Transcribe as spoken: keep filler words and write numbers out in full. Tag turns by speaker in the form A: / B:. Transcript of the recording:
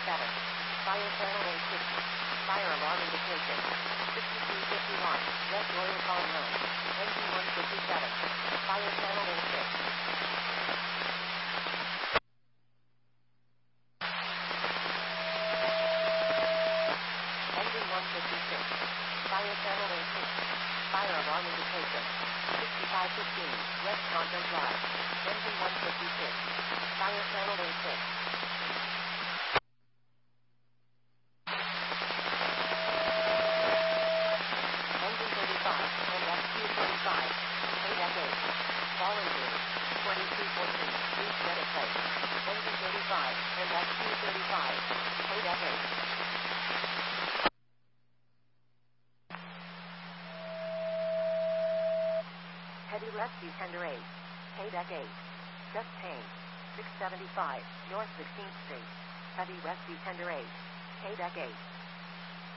A: fifty-seven. Fire channel A six. Fire alarm indication. sixty-three fifty-one. West Royal Palm Road. Engine one fifty-seven. Fire channel A six. Engine one fifty-six. Fire channel A six. Fire alarm indication. sixty-five fifteen. West Convent Drive. Engine one fifty-six. Fire channel A six. Engine thirty-five and F Q thirty-five. eight F eight. Fallen Blue. twenty-two fourteen. East Reddit Place. Engine thirty-five and F Q thirty-five. eight F eight. Heavy Rescue Tender eight. K-Deck eight. Just Payne. six seventy-five, North sixteenth Street. Heavy Rescue Tender eight. K-Deck eight.